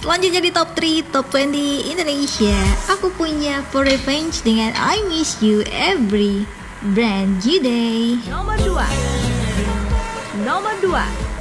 Selanjutnya di top 3 Top 20 Indonesia, aku punya For Revenge dengan I Miss You Every Brand New Day. Nomor 2.